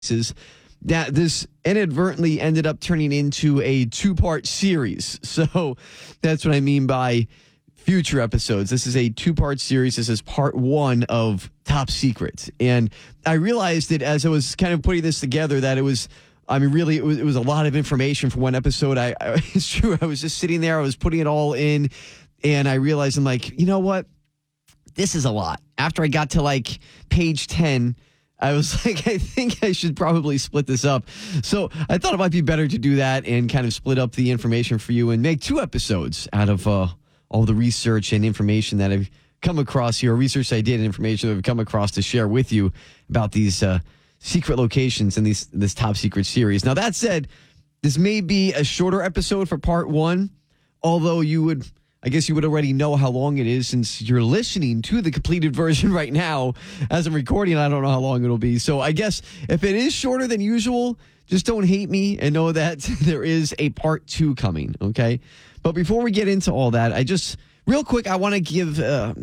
is that this inadvertently ended up turning into a two-part series. So that's what I mean by future episodes. This is a two-part series. This is part one of Top Secret. And I realized that as I was kind of putting this together that it was a lot of information for one episode. It's true. I was just sitting there. I was putting it all in and I realized I'm like, you know what? This is a lot. After I got to like page 10, I was like, I think I should probably split this up. So I thought it might be better to do that and kind of split up the information for you and make two episodes out of all the research and information that I've come across here, research I did and information that I've come across to share with you about these secret locations in this Top Secret series. Now, that said, this may be a shorter episode for part one, although I guess you would already know how long it is since you're listening to the completed version right now. As I'm recording, I don't know how long it'll be. So I guess if it is shorter than usual, just don't hate me and know that there is a part two coming, okay? But before we get into all that, real quick, I want to give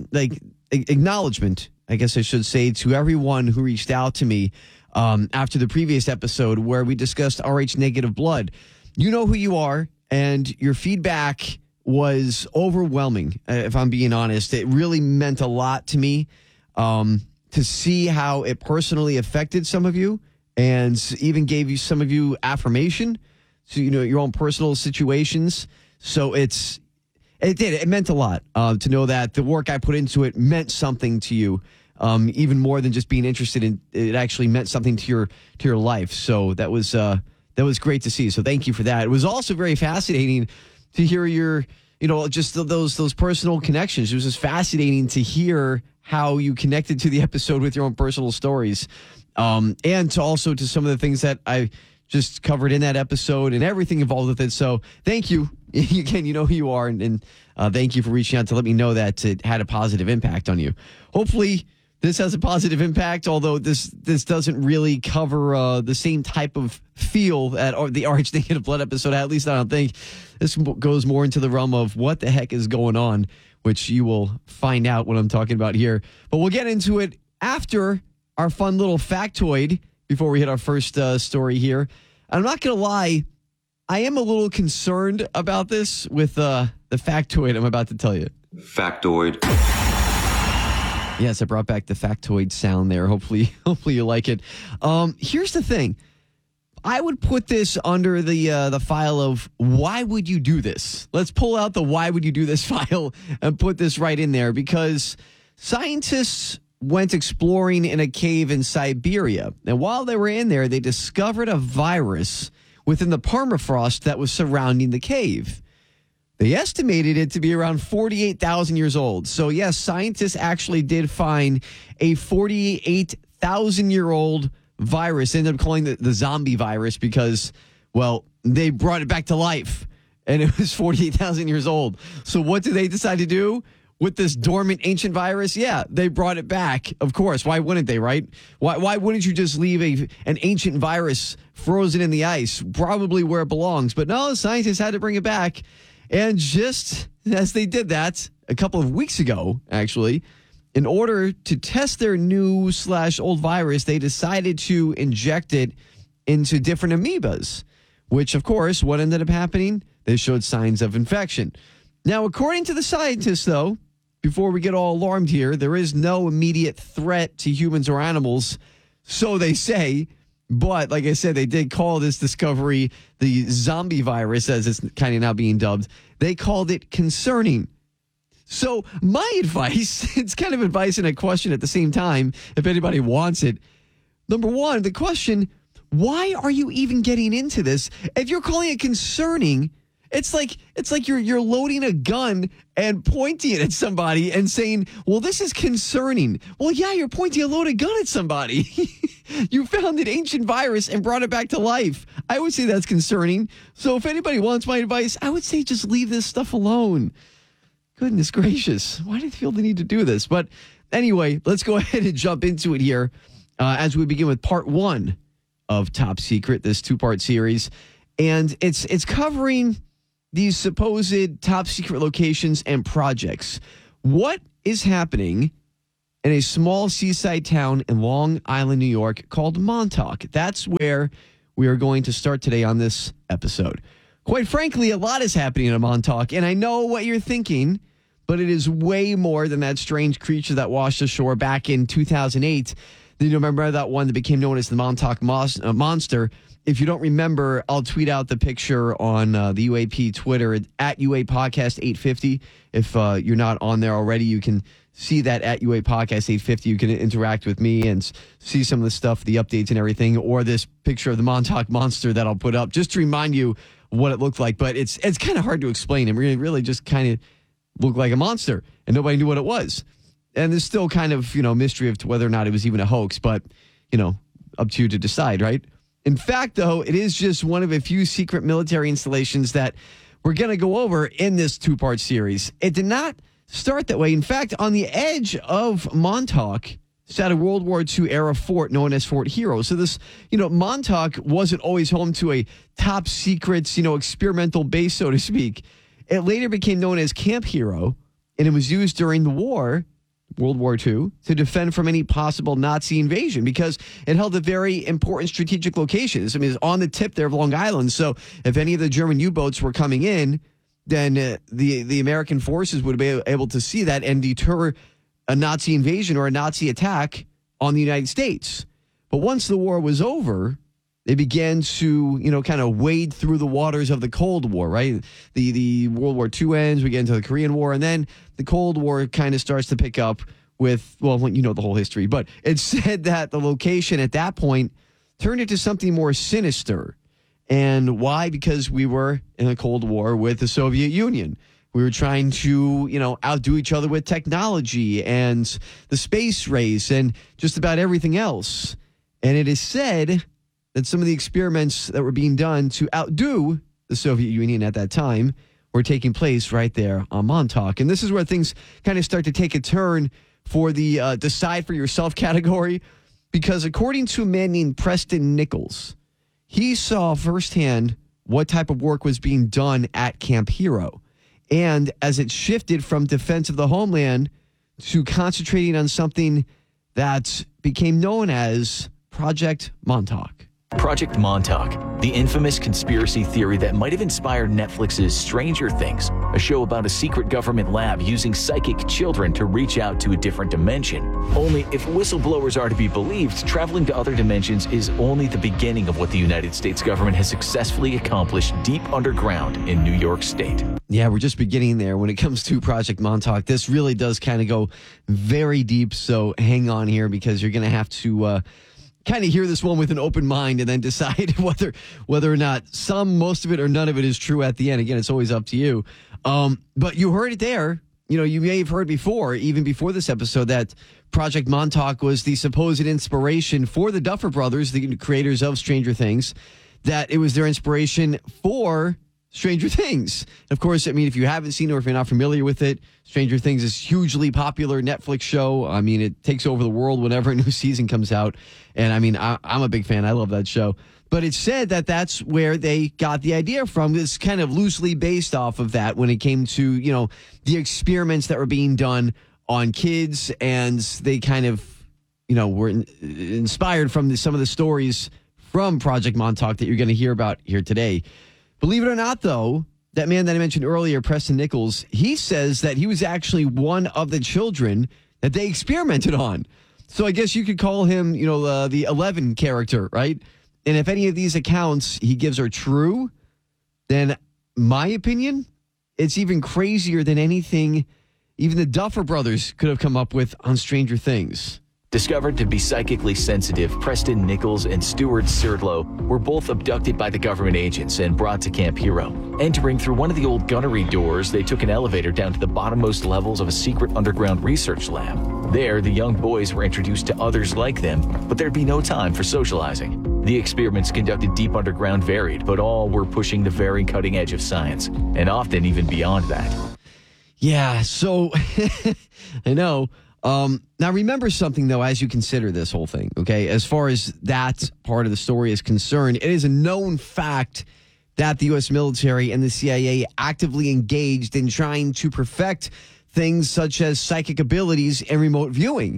acknowledgement, I guess I should say, to everyone who reached out to me after the previous episode where we discussed RH negative blood. You know who you are, and your feedback was overwhelming, if I'm being honest. It really meant a lot to me to see how it personally affected some of you and even gave you some of you affirmation to, your own personal situations. So it meant a lot to know that the work I put into it meant something to you, even more than just being interested in it. Actually meant something to your life. So that was great to see. So thank you for that. It was also very fascinating to hear your, just those personal connections. It was just fascinating to hear how you connected to the episode with your own personal stories. And to some of the things that I just covered in that episode and everything involved with it. So thank you. Again, you know who you are. And thank you for reaching out to let me know that it had a positive impact on you. Hopefully this has a positive impact, although this doesn't really cover the same type of feel that the RH negative blood episode. At least I don't think. This goes more into the realm of what the heck is going on, which you will find out what I'm talking about here. But we'll get into it after our fun little factoid before we hit our first story here. I'm not going to lie, I am a little concerned about this with the factoid I'm about to tell you. Factoid. Yes, I brought back the factoid sound there. Hopefully you like it. Here's the thing. I would put this under the file of why would you do this? Let's pull out the why would you do this file and put this right in there, because scientists went exploring in a cave in Siberia. And while they were in there, they discovered a virus within the permafrost that was surrounding the cave. They estimated it to be around 48,000 years old. So yes, scientists actually did find a 48,000-year-old virus. They ended up calling it the zombie virus because, well, they brought it back to life and it was 48,000 years old. So what did they decide to do with this dormant ancient virus? Yeah, they brought it back. Of course. Why wouldn't they, right? Why wouldn't you just leave an ancient virus frozen in the ice, probably where it belongs? But no, scientists had to bring it back. And just as they did that a couple of weeks ago, actually, in order to test their new/old virus, they decided to inject it into different amoebas, which, of course, what ended up happening? They showed signs of infection. Now, according to the scientists, though, before we get all alarmed here, there is no immediate threat to humans or animals, so they say. But like I said, they did call this discovery the zombie virus, as it's kind of now being dubbed. They called it concerning. So my advice, it's kind of advice and a question at the same time, if anybody wants it. Number one, the question, why are you even getting into this? If you're calling it concerning, it's like you're loading a gun and pointing it at somebody and saying, well, this is concerning. Well, yeah, you're pointing a loaded gun at somebody. You found an ancient virus and brought it back to life. I would say that's concerning. So if anybody wants my advice, I would say just leave this stuff alone. Goodness gracious. Why do you feel the need to do this? But anyway, let's go ahead and jump into it here as we begin with part one of Top Secret, this two-part series. And it's covering these supposed top secret locations and projects. What is happening in a small seaside town in Long Island, New York called Montauk. That's where we are going to start today on this episode. Quite frankly, a lot is happening in Montauk, and I know what you're thinking, but it is way more than that strange creature that washed ashore back in 2008. You remember that one that became known as the Montauk Monster? If you don't remember, I'll tweet out the picture on the UAP Twitter at UA Podcast 850. If you're not on there already, you can see that at UA Podcast 850. You can interact with me and see some of the stuff, the updates and everything, or this picture of the Montauk Monster that I'll put up just to remind you what it looked like. But it's kind of hard to explain. It really just kind of looked like a monster, and nobody knew what it was. And there's still kind of, mystery of whether or not it was even a hoax, but, up to you to decide, right? In fact, though, it is just one of a few secret military installations that we're going to go over in this two-part series. It did not start that way. In fact, on the edge of Montauk sat a World War II era fort known as Fort Hero. So this, Montauk wasn't always home to a top secret, experimental base, so to speak. It later became known as Camp Hero, and it was used during the war, World War II, to defend from any possible Nazi invasion because it held a very important strategic locations. I mean, it's on the tip there of Long Island. So if any of the German U-boats were coming in, then the American forces would be able to see that and deter a Nazi invasion or a Nazi attack on the United States. But once the war was over, they began to, kind of wade through the waters of the Cold War, right? The World War II ends, we get into the Korean War, and then the Cold War kind of starts to pick up with, well, the whole history. But it said that the location at that point turned into something more sinister. And why? Because we were in a Cold War with the Soviet Union. We were trying to, outdo each other with technology and the space race and just about everything else. And it is said that some of the experiments that were being done to outdo the Soviet Union at that time were taking place right there on Montauk. And this is where things kind of start to take a turn for the decide for yourself category, because according to a man named Preston Nichols, he saw firsthand what type of work was being done at Camp Hero. And as it shifted from defense of the homeland to concentrating on something that became known as Project Montauk. Project Montauk, the infamous conspiracy theory that might have inspired Netflix's Stranger Things, a show about a secret government lab using psychic children to reach out to a different dimension. Only if whistleblowers are to be believed, traveling to other dimensions is only the beginning of what the United States government has successfully accomplished deep underground in New York State. Yeah, we're just beginning there when it comes to Project Montauk. This really does kind of go very deep, so hang on here because you're going to have to kind of hear this one with an open mind and then decide whether or not most of it or none of it is true at the end. Again, it's always up to you. But you heard it there. You may have heard before, even before this episode, that Project Montauk was the supposed inspiration for the Duffer Brothers, the creators of Stranger Things, that it was their inspiration for Stranger Things. Of course, I mean, if you haven't seen it or if you're not familiar with it, Stranger Things is a hugely popular Netflix show. I mean, it takes over the world whenever a new season comes out. And I mean, I'm a big fan. I love that show. But it's said that that's where they got the idea from. It's kind of loosely based off of that when it came to, the experiments that were being done on kids. And they kind of, were inspired from some of the stories from Project Montauk that you're going to hear about here today. Believe it or not, though, that man that I mentioned earlier, Preston Nichols, he says that he was actually one of the children that they experimented on. So I guess you could call him, the 11 character, right? And if any of these accounts he gives are true, then my opinion, it's even crazier than anything even the Duffer Brothers could have come up with on Stranger Things. Discovered to be psychically sensitive, Preston Nichols and Stuart Serdlow were both abducted by the government agents and brought to Camp Hero. Entering through one of the old gunnery doors, they took an elevator down to the bottommost levels of a secret underground research lab. There, the young boys were introduced to others like them, but there'd be no time for socializing. The experiments conducted deep underground varied, but all were pushing the very cutting edge of science, and often even beyond that. Yeah, so I know. Now remember something though, as you consider this whole thing, okay? As far as that part of the story is concerned, it is a known fact that the U.S. military and the CIA actively engaged in trying to perfect things such as psychic abilities and remote viewing.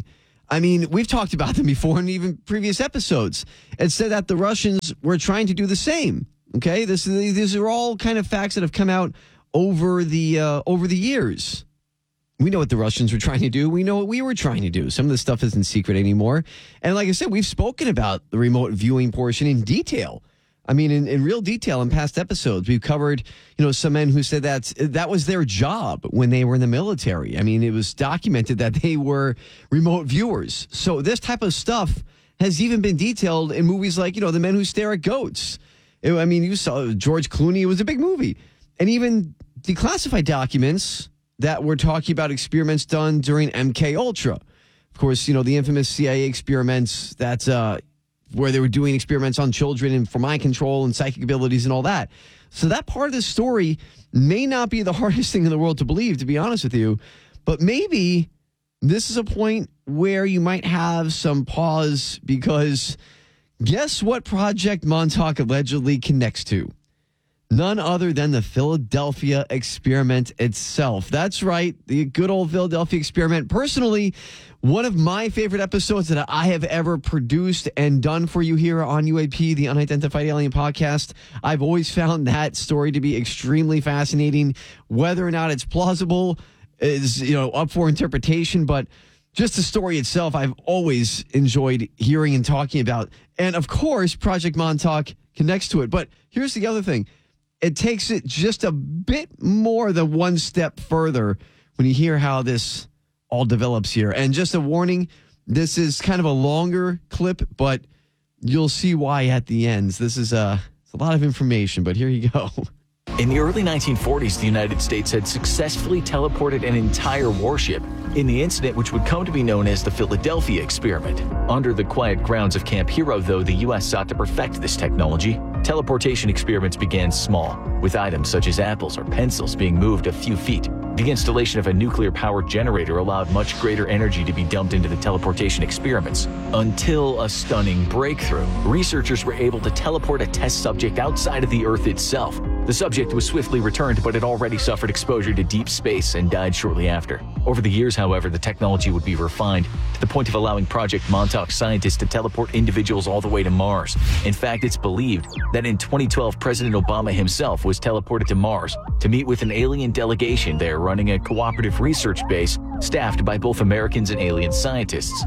I mean, we've talked about them before in even previous episodes. It said that the Russians were trying to do the same. Okay, these are all kind of facts that have come out over the years. We know what the Russians were trying to do. We know what we were trying to do. Some of this stuff isn't secret anymore. And like I said, we've spoken about the remote viewing portion in detail. I mean, in real detail in past episodes. We've covered, some men who said that was their job when they were in the military. I mean, it was documented that they were remote viewers. So this type of stuff has even been detailed in movies like, The Men Who Stare at Goats. You saw George Clooney. It was a big movie. And even declassified documents that were talking about experiments done during MK Ultra. Of course, the infamous CIA experiments that's where they were doing experiments on children and for mind control and psychic abilities and all that. So that part of the story may not be the hardest thing in the world to believe, to be honest with you, but maybe this is a point where you might have some pause because guess what Project Montauk allegedly connects to? None other than the Philadelphia experiment itself. That's right, the good old Philadelphia experiment. Personally, one of my favorite episodes that I have ever produced and done for you here on UAP, the Unidentified Alien Podcast. I've always found that story to be extremely fascinating. Whether or not it's plausible is, up for interpretation, but just the story itself, I've always enjoyed hearing and talking about. And of course, Project Montauk connects to it. But here's the other thing. It takes it just a bit more than one step further when you hear how this all develops here. And just a warning, this is kind of a longer clip, but you'll see why at the end. This is it's a lot of information, but here you go. In the early 1940s, the United States had successfully teleported an entire warship in the incident which would come to be known as the Philadelphia experiment. Under the quiet grounds of Camp Hero, though, the U.S. sought to perfect this technology. Teleportation experiments began small, with items such as apples or pencils being moved a few feet. The installation of a nuclear-powered generator allowed much greater energy to be dumped into the teleportation experiments. Until a stunning breakthrough, researchers were able to teleport a test subject outside of the Earth itself. The subject was swiftly returned, but had already suffered exposure to deep space and died shortly after. Over the years, however, the technology would be refined to the point of allowing Project Montauk scientists to teleport individuals all the way to Mars. In fact, it's believed that in 2012, President Obama himself was teleported to Mars to meet with an alien delegation there running a cooperative research base staffed by both Americans and alien scientists.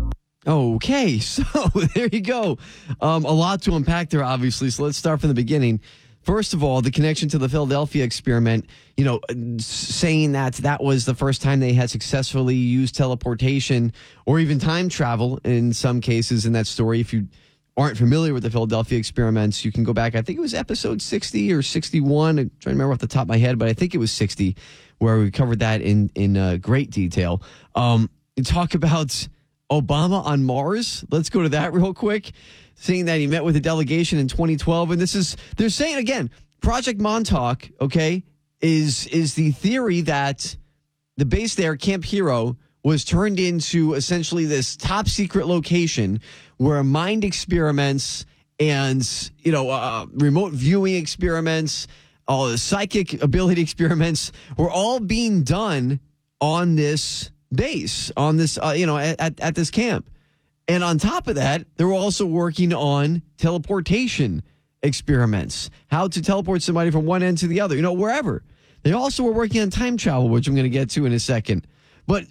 Okay, so there you go. A lot to unpack there, obviously, so let's start from the beginning. First of all, the connection to the Philadelphia experiment, saying that was the first time they had successfully used teleportation or even time travel in some cases in that story. If you aren't familiar with the Philadelphia experiments, you can go back. I think it was episode 60 or 61. I'm trying to remember off the top of my head, but I think it was 60 where we covered that in great detail. Talk about Obama on Mars. Let's go to that real quick. Saying that he met with a delegation in 2012. And they're saying again, Project Montauk, okay, is the theory that the base there, Camp Hero, was turned into essentially this top secret location where mind experiments and, remote viewing experiments, all the psychic ability experiments were all being done on this base, on this, at this camp. And on top of that, they're also working on teleportation experiments, how to teleport somebody from one end to the other, wherever. They also were working on time travel, which I'm going to get to in a second. But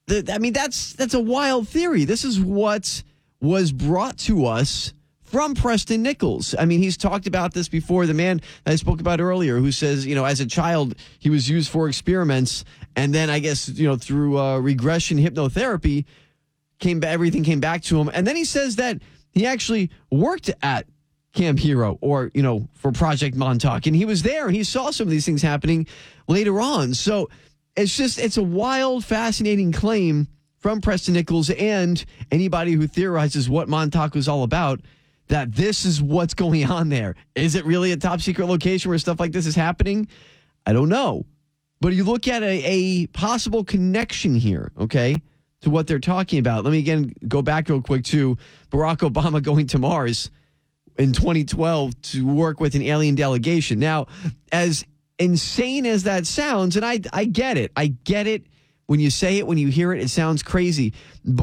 that's a wild theory. This is what was brought to us from Preston Nichols. I mean, he's talked about this before. The man that I spoke about earlier who says, as a child, he was used for experiments. And then I guess, through regression hypnotherapy, everything came back to him. And then he says that he actually worked at Camp Hero or, for Project Montauk. And he was there and he saw some of these things happening later on. So it's a wild, fascinating claim from Preston Nichols and anybody who theorizes what Montauk was all about, that this is what's going on there. Is it really a top secret location where stuff like this is happening? I don't know. But you look at a possible connection here, okay, to what they're talking about. Let me again go back real quick to Barack Obama going to Mars in 2012 to work with an alien delegation. Now, as insane as that sounds, and I get it. I get it when you say it, when you hear it, it sounds crazy. But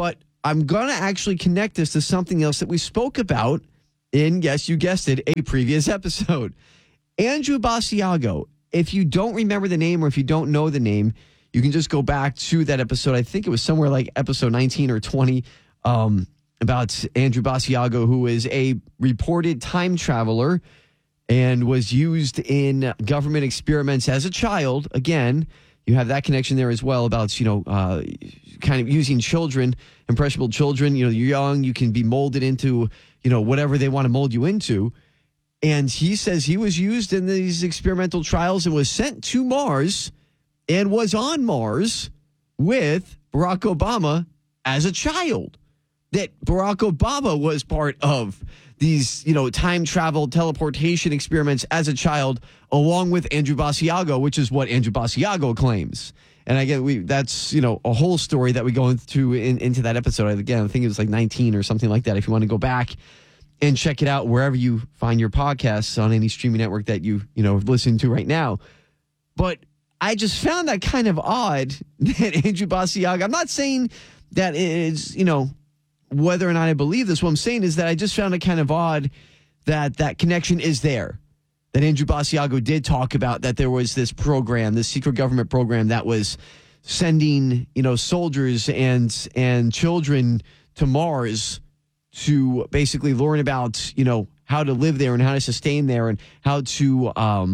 I'm going to actually connect this to something else that we spoke about in, yes, you guessed it, a previous episode. Andrew Basiago. If you don't remember the name or if you don't know the name, you can just go back to that episode. I think it was somewhere like episode 19 or 20 about Andrew Basiago, who is a reported time traveler and was used in government experiments as a child. Again, you have that connection there as well about, kind of using children, impressionable children. You're young, you can be molded into, whatever they want to mold you into. And he says he was used in these experimental trials and was sent to Mars and was on Mars with Barack Obama as a child. That Barack Obama was part of these, time travel teleportation experiments as a child, along with Andrew Basiago, which is what Andrew Basiago claims. And again, that's, a whole story that we go into that episode. Again, I think it was like 19 or something like that. If you want to go back and check it out wherever you find your podcasts on any streaming network that you listen to right now. But I just found that kind of odd that Andrew Basiago, I'm not saying that it's, whether or not I believe this. What I'm saying is that I just found it kind of odd that connection is there. That Andrew Basiago did talk about that there was this program, this secret government program that was sending, soldiers and children to Mars to basically learn about, how to live there and how to sustain there and how to,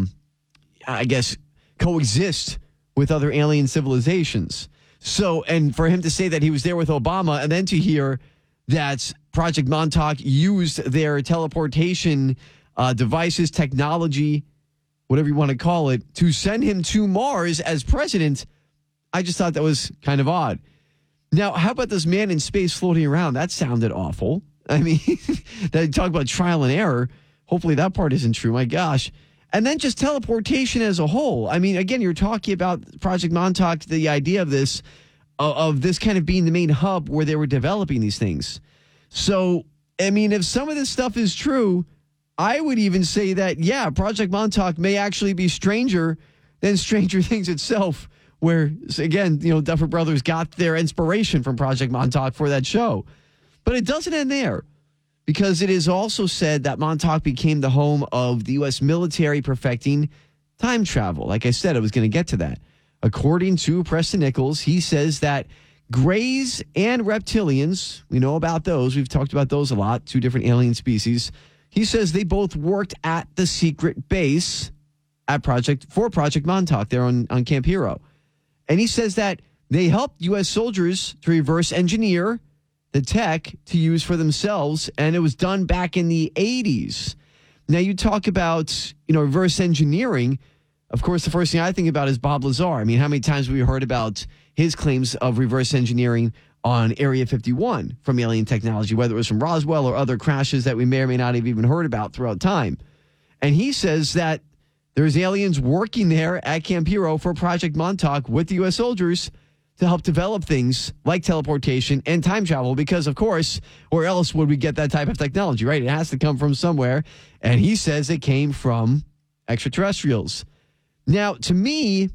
coexist with other alien civilizations. So, and for him to say that he was there with Obama and then to hear that Project Montauk used their teleportation devices, technology, whatever you want to call it, to send him to Mars as president, I just thought that was kind of odd. Now, how about this man in space floating around? That sounded awful. I mean, that talk about trial and error. Hopefully that part isn't true. My gosh. And then just teleportation as a whole. I mean, again, you're talking about Project Montauk, the idea of this kind of being the main hub where they were developing these things. So, I mean, if some of this stuff is true, I would even say that, yeah, Project Montauk may actually be stranger than Stranger Things itself, where, again, Duffer Brothers got their inspiration from Project Montauk for that show. But it doesn't end there, because it is also said that Montauk became the home of the U.S. military perfecting time travel. Like I said, I was going to get to that. According to Preston Nichols, he says that Greys and reptilians, we know about those. We've talked about those a lot, two different alien species. He says they both worked at the secret base for Project Montauk there on Camp Hero. And he says that they helped U.S. soldiers to reverse engineer the tech to use for themselves, and it was done back in the 80s. Now, you talk about, reverse engineering. Of course, the first thing I think about is Bob Lazar. I mean, how many times have we heard about his claims of reverse engineering on Area 51 from alien technology, whether it was from Roswell or other crashes that we may or may not have even heard about throughout time. And he says that there's aliens working there at Camp Hero for Project Montauk with the U.S. soldiers to help develop things like teleportation and time travel, because, of course, where else would we get that type of technology, right? It has to come from somewhere. And he says it came from extraterrestrials. Now, to me,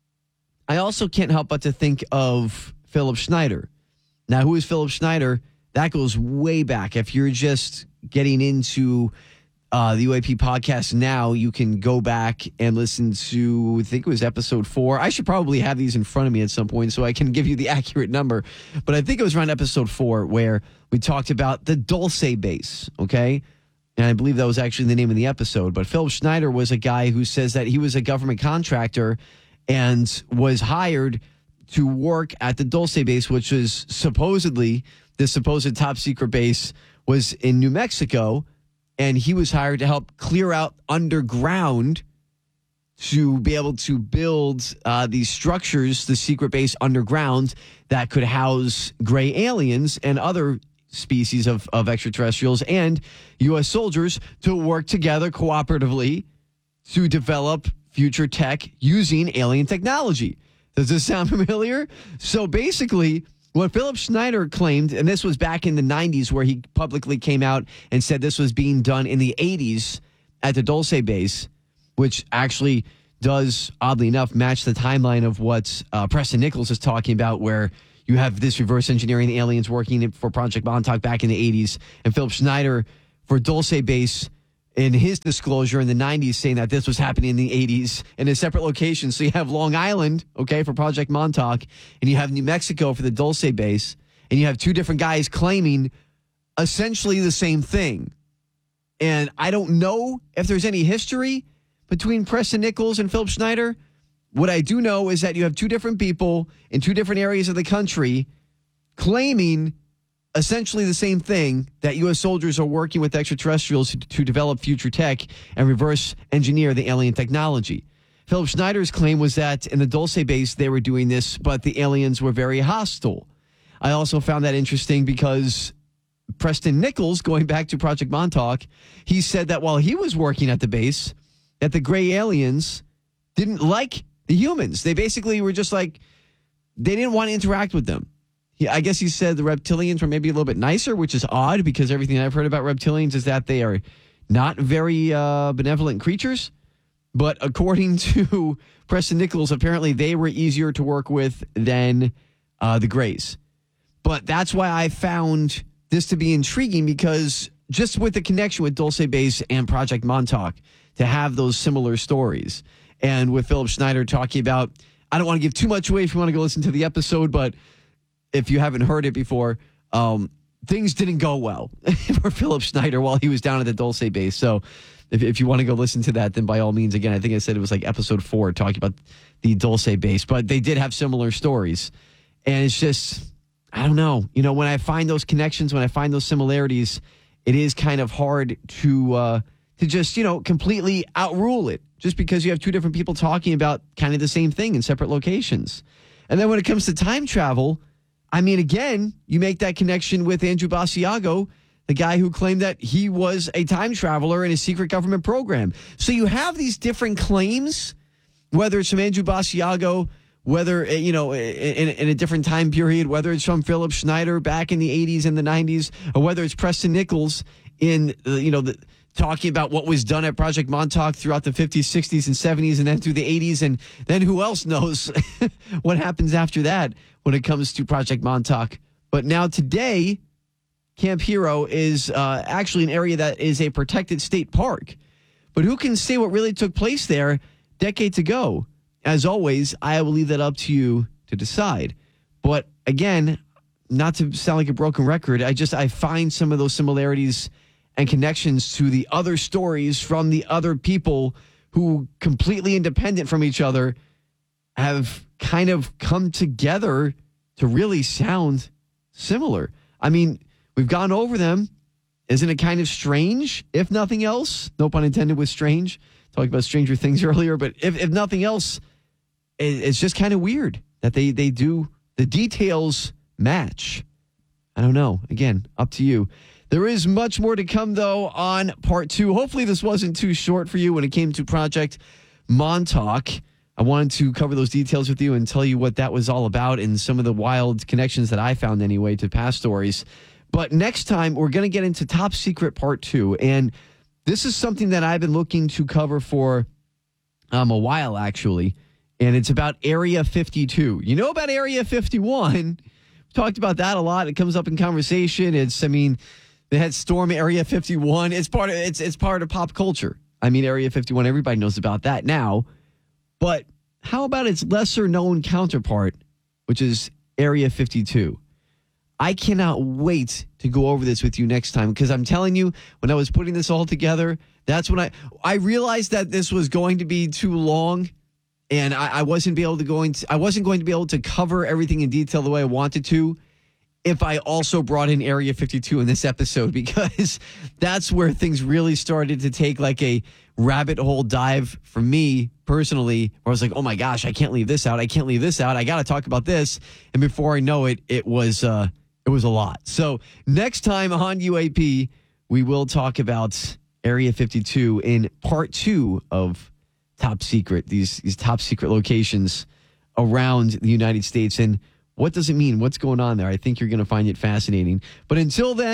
I also can't help but to think of Philip Schneider. Now, who is Philip Schneider? That goes way back. If you're just getting into the UAP podcast now, you can go back and listen to, I think it was episode 4. I should probably have these in front of me at some point so I can give you the accurate number. But I think it was around episode 4 where we talked about the Dulce base, okay? And I believe that was actually the name of the episode. But Philip Schneider was a guy who says that he was a government contractor and was hired to work at the Dulce base, which was supposedly, the supposed top secret base was in New Mexico. And he was hired to help clear out underground to be able to build these structures, the secret base underground, that could house gray aliens and other species of extraterrestrials and U.S. soldiers to work together cooperatively to develop future tech using alien technology. Does this sound familiar? So basically, what Philip Schneider claimed, and this was back in the 90s where he publicly came out and said this was being done in the 80s at the Dulce base, which actually does, oddly enough, match the timeline of what Preston Nichols is talking about, where you have this reverse engineering the aliens working for Project Montauk back in the 80s, and Philip Schneider for Dulce Base in his disclosure in the 90s saying that this was happening in the 80s in a separate location. So you have Long Island, okay, for Project Montauk, and you have New Mexico for the Dulce Base, and you have two different guys claiming essentially the same thing. And I don't know if there's any history between Preston Nichols and Philip Schneider. What I do know is that you have two different people in two different areas of the country claiming essentially the same thing, that U.S. soldiers are working with extraterrestrials to develop future tech and reverse engineer the alien technology. Philip Schneider's claim was that in the Dulce Base they were doing this, but the aliens were very hostile. I also found that interesting because Preston Nichols, going back to Project Montauk, he said that while he was working at the base, that the gray aliens didn't like the humans. They basically were just like, they didn't want to interact with them. I guess he said the reptilians were maybe a little bit nicer, which is odd because everything I've heard about reptilians is that they are not very benevolent creatures. But according to Preston Nichols, apparently they were easier to work with than the Greys. But that's why I found this to be intriguing, because just with the connection with Dulce Base and Project Montauk, to have those similar stories. And with Philip Schneider talking about, I don't want to give too much away if you want to go listen to the episode, but if you haven't heard it before, things didn't go well for Philip Schneider while he was down at the Dulce Base. So if you want to go listen to that, then by all means, again, I think I said it was like episode 4 talking about the Dulce Base, but they did have similar stories. And it's just, I don't know. You know, when I find those connections, when I find those similarities, it is kind of hard to just, you know, completely outrule it just because you have two different people talking about kind of the same thing in separate locations. And then when it comes to time travel, I mean, again, you make that connection with Andrew Basiago, the guy who claimed that he was a time traveler in a secret government program. So you have these different claims, whether it's from Andrew Basiago, whether, you know, in a different time period, whether it's from Philip Schneider back in the 80s and the 90s, or whether it's Preston Nichols in, you know, talking about what was done at Project Montauk throughout the 50s, 60s, and 70s, and then through the 80s. And then who else knows what happens after that when it comes to Project Montauk. But now today, Camp Hero is actually an area that is a protected state park. But who can say what really took place there decades ago? As always, I will leave that up to you to decide. But again, not to sound like a broken record, I find some of those similarities and connections to the other stories from the other people who, completely independent from each other, have kind of come together to really sound similar. I mean, we've gone over them. Isn't it kind of strange, if nothing else? No pun intended with strange. Talking about Stranger Things earlier, but if nothing else, it's just kind of weird that they do, the details match. I don't know. Again, up to you. There is much more to come, though, on part 2. Hopefully this wasn't too short for you when it came to Project Montauk. I wanted to cover those details with you and tell you what that was all about and some of the wild connections that I found anyway to past stories. But next time, we're going to get into Top Secret Part 2. And this is something that I've been looking to cover for a while, actually. And it's about Area 52. You know about Area 51? We've talked about that a lot. It comes up in conversation. They had Storm Area 51. It's part of pop culture. I mean, Area 51, everybody knows about that now. But how about its lesser known counterpart, which is Area 52? I cannot wait to go over this with you next time, because I'm telling you, when I was putting this all together, that's when I realized that this was going to be too long, and I wasn't going to be able to cover everything in detail the way I wanted to if I also brought in Area 52 in this episode, because that's where things really started to take like a rabbit hole dive for me personally, where I was like, oh my gosh, I can't leave this out. I can't leave this out. I got to talk about this. And before I know it, it was a lot. So next time on UAP, we will talk about Area 52 in part 2 of Top Secret, these top secret locations around the United States. And what does it mean? What's going on there? I think you're going to find it fascinating. But until then,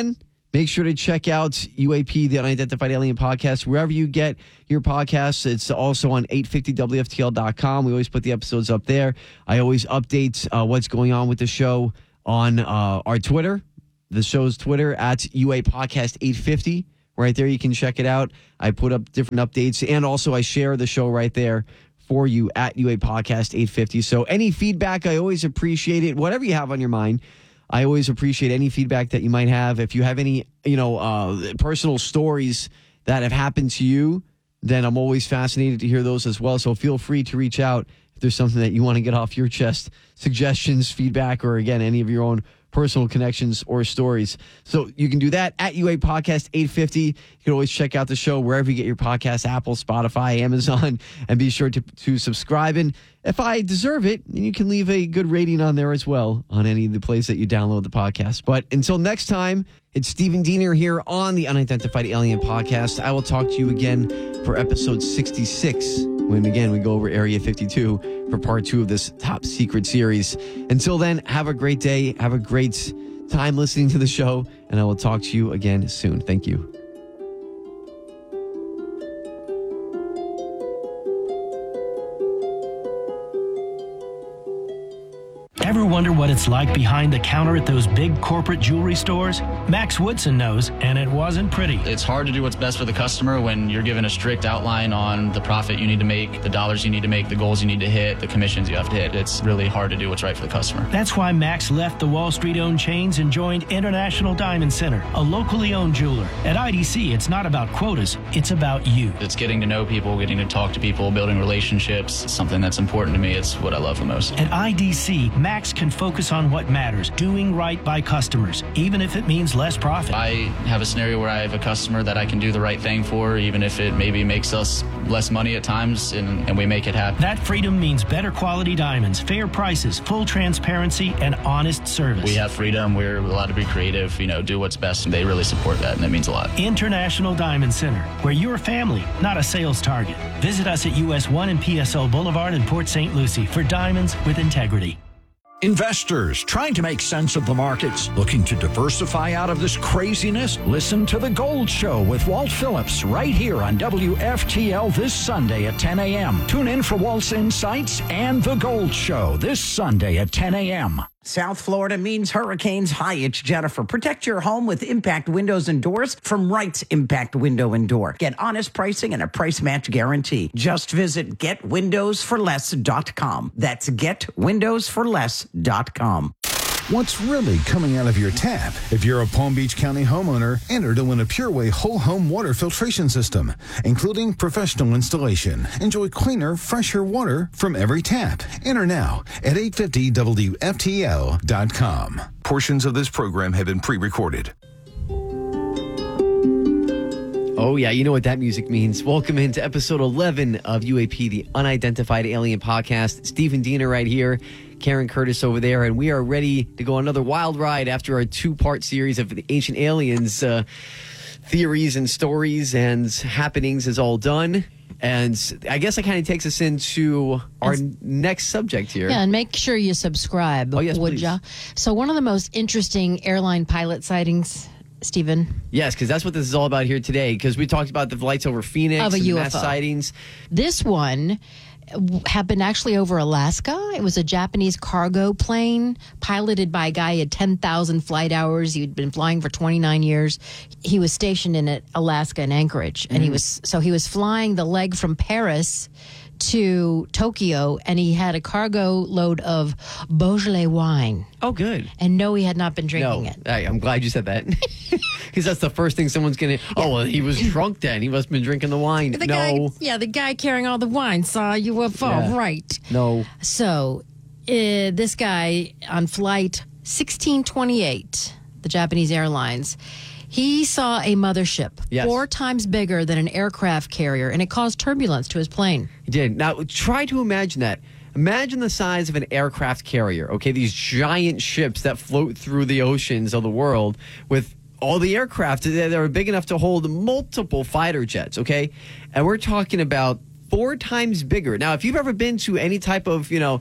Make sure to check out UAP, the Unidentified Alien Podcast, wherever you get your podcasts. It's also on 850WFTL.com. We always put the episodes up there. I always update what's going on with the show on our Twitter. The show's Twitter at UA Podcast 850. Right there, you can check it out. I put up different updates, and also I share the show right there for you at UA Podcast 850. So any feedback, I always appreciate it. Whatever you have on your mind, I always appreciate any feedback that you might have. If you have any, personal stories that have happened to you, then I'm always fascinated to hear those as well. So feel free to reach out if there's something that you want to get off your chest, suggestions, feedback, or again, any of your own personal connections or stories. So you can do that at UA Podcast 850. You can always check out the show wherever you get your podcasts, Apple, Spotify, Amazon, and be sure to subscribe. And if I deserve it, you can leave a good rating on there as well on any of the places that you download the podcast. But until next time, it's Stephen Diener here on the Unidentified Alien Podcast. I will talk to you again for episode 66, when again we go over Area 52 for part 2 of this top secret series. Until then, have a great day. Have a great time listening to the show, and I will talk to you again soon. Thank you. Ever wonder what it's like behind the counter at those big corporate jewelry stores? Max Woodson knows, and it wasn't pretty. It's hard to do what's best for the customer when you're given a strict outline on the profit you need to make, the dollars you need to make, the goals you need to hit, the commissions you have to hit. It's really hard to do what's right for the customer. That's why Max left the Wall Street-owned chains and joined International Diamond Center, a locally owned jeweler. At IDC, it's not about quotas, it's about you. It's getting to know people, getting to talk to people, building relationships. It's something that's important to me. It's what I love the most. At IDC, Max can focus on what matters, doing right by customers, even if it means less profit. I have a scenario where I have a customer that I can do the right thing for, even if it maybe makes us less money at times, and we make it happen. That freedom means better quality diamonds, fair prices, full transparency, and honest service. We have freedom. We're allowed to be creative, do what's best. They really support that, and that means a lot. International Diamond Center, where you're a family, not a sales target. Visit us at US 1 and PSO Boulevard in Port St. Lucie for diamonds with integrity. Investors trying to make sense of the markets, looking to diversify out of this craziness? Listen to The Gold Show with Walt Phillips right here on WFTL this Sunday at 10 a.m. Tune in for Walt's insights and The Gold Show this Sunday at 10 a.m. South Florida means hurricanes. Hi, it's Jennifer. Protect your home with Impact Windows and Doors from Wright's Impact Window and Door. Get honest pricing and a price match guarantee. Just visit GetWindowsForLess.com. That's GetWindowsForLess.com. What's really coming out of your tap? If you're a Palm Beach County homeowner, enter to win a PureWay whole home water filtration system, including professional installation. Enjoy cleaner, fresher water from every tap. Enter now at 850WFTL.com. Portions of this program have been pre-recorded. Oh, yeah, you know what that music means. Welcome into episode 11 of UAP, the Unidentified Alien Podcast. Stephen Diener right here, Karen Curtis over there, and we are ready to go on another wild ride after our 2-part series of the Ancient Aliens theories and stories and happenings is all done. And I guess it kind of takes us into our next subject here. Yeah, and make sure you subscribe, would please. Ya? So one of the most interesting airline pilot sightings, Stephen. Yes, because that's what this is all about here today, because we talked about the flights over Phoenix of a and UFO. mass sightings. This one happened actually over Alaska. It was a Japanese cargo plane piloted by a guy who had 10,000 flight hours. He'd been flying for 29 years. He was stationed in Alaska in Anchorage, and he was flying the leg from Paris to Tokyo, and he had a cargo load of Beaujolais wine. Oh, good. And no, he had not been drinking it. I'm glad you said that. Because that's the first thing someone's going to... Oh, well, he was drunk then. He must have been drinking the wine. The guy carrying all the wine saw a UFO, right. No. So, this guy on flight 1628, the Japanese Airlines... He saw a mothership 4 times bigger than an aircraft carrier, and it caused turbulence to his plane. He did. Now, try to imagine that. Imagine the size of an aircraft carrier, okay? These giant ships that float through the oceans of the world with all the aircraft that are big enough to hold multiple fighter jets, okay? And we're talking about 4 times bigger. Now, if you've ever been to any type of,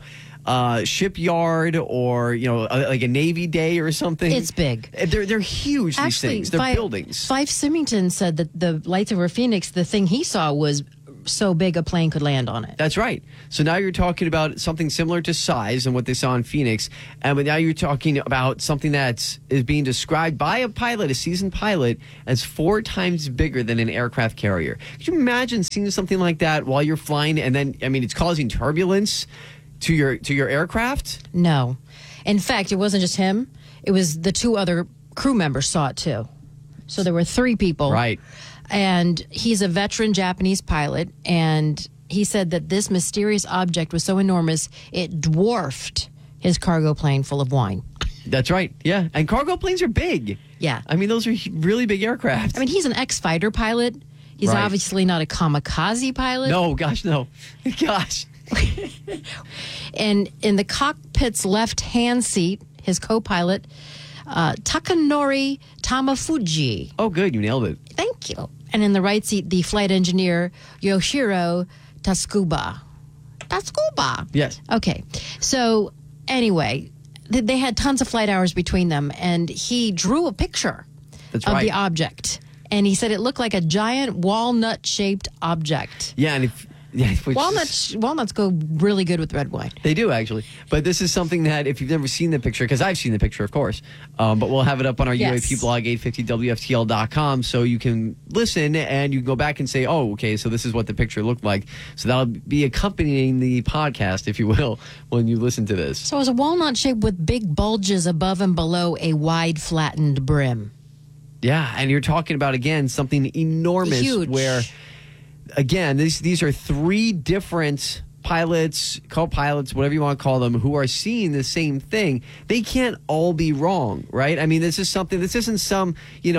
shipyard or like a Navy day or something. It's big. They're huge. Actually, these things. They're buildings. Fife Symington said that the lights over Phoenix, the thing he saw was so big a plane could land on it. That's right. So now you're talking about something similar to size and what they saw in Phoenix, but now you're talking about something that is being described by a pilot, a seasoned pilot, as 4 times bigger than an aircraft carrier. Could you imagine seeing something like that while you're flying, and then it's causing turbulence to your aircraft? No. In fact, it wasn't just him. It was the 2 other crew members saw it too. So there were 3 people. Right. And he's a veteran Japanese pilot, and he said that this mysterious object was so enormous, it dwarfed his cargo plane full of wine. That's right. Yeah. And cargo planes are big. Yeah. I mean, those are really big aircraft. I mean, he's an ex-fighter pilot. He's Right. obviously not a kamikaze pilot. No, gosh, no. Gosh. And in the cockpit's left-hand seat, his co-pilot, Takanori Tamafuji. Oh, good. You nailed it. Thank you. And in the right seat, the flight engineer, Yoshiro Tasukuba. Tasukuba. Yes. Okay. So anyway, they had tons of flight hours between them, and he drew a picture That's of right. the object. And he said it looked like a giant walnut-shaped object. Yeah, and Walnuts go really good with red wine. They do, actually. But this is something that, if you've never seen the picture, because I've seen the picture, of course, but we'll have it up on our Yes. UAP blog, 850WFTL.com, so you can listen and you can go back and say, oh, okay, so this is what the picture looked like. So that'll be accompanying the podcast, if you will, when you listen to this. So it was a walnut shape with big bulges above and below a wide flattened brim. Yeah, and you're talking about, again, something enormous. Huge. Where, again, these are 3 different pilots, co-pilots, whatever you want to call them, who are seeing the same thing. They can't all be wrong, right? I mean, this isn't some,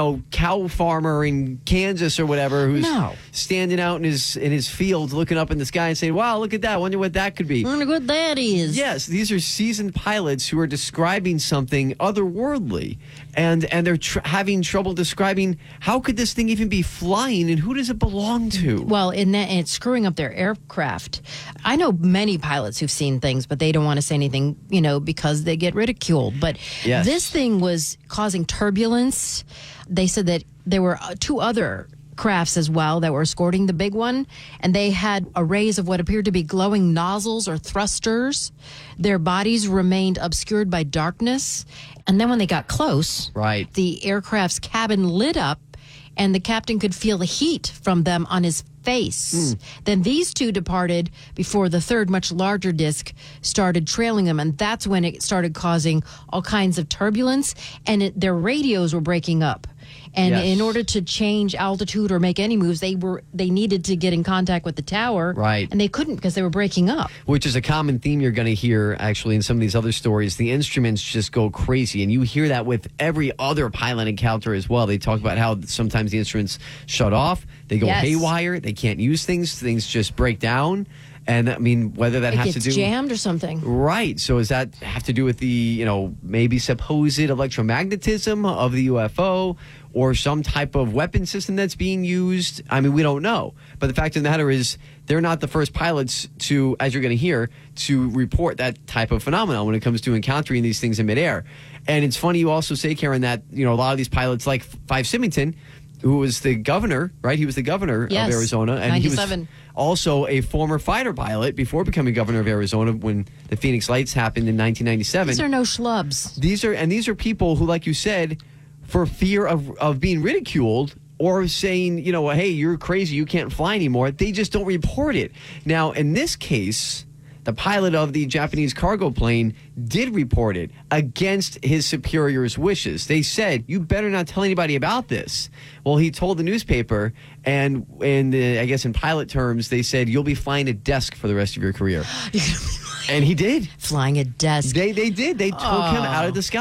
cow farmer in Kansas or whatever who's No. standing out in his fields looking up in the sky and saying, wow, look at that. I wonder what that could be. I wonder what that is. Yes, these are seasoned pilots who are describing something otherworldly, and they're having trouble describing how could this thing even be flying and who does it belong to? Well, and it's screwing up their aircraft. I know many pilots who've seen things, but they don't want to say anything, because they get ridiculed. But Yes. this thing was causing turbulence. They said that there were 2 other crafts as well that were escorting the big one, and they had arrays of what appeared to be glowing nozzles or thrusters. Their bodies remained obscured by darkness, and then when they got close, Right. the aircraft's cabin lit up, and the captain could feel the heat from them on his face. Then these 2 departed before the 3rd, much larger disc started trailing them, and that's when it started causing all kinds of turbulence, and their radios were breaking up. And Yes. in order to change altitude or make any moves, they needed to get in contact with the tower, Right. And they couldn't because they were breaking up. Which is a common theme you're going to hear, actually, in some of these other stories. The instruments just go crazy, and you hear that with every other pilot encounter as well. They talk about how sometimes the instruments shut off, they go Yes. haywire, they can't use things just break down. And, I mean, whether that It has gets to do... jammed or something. Right. So does that have to do with the, maybe supposed electromagnetism of the UFO or some type of weapon system that's being used? I mean, we don't know. But the fact of the matter is they're not the first pilots to, as you're going to hear, to report that type of phenomenon when it comes to encountering these things in midair. And it's funny you also say, Karen, that, a lot of these pilots like Fife Symington, who was the governor, right? He was the governor Yes, of Arizona. And 97. he was also a former fighter pilot before becoming governor of Arizona when the Phoenix Lights happened in 1997. These are no schlubs. These are people who, like you said, for fear of being ridiculed or saying, hey, you're crazy, you can't fly anymore, they just don't report it. Now, in this case, the pilot of the Japanese cargo plane did report it against his superior's wishes. They said, you better not tell anybody about this. Well, he told the newspaper, and I guess in pilot terms, they said, you'll be flying a desk for the rest of your career. And he did. Flying a desk. They did. They took him out of the sky.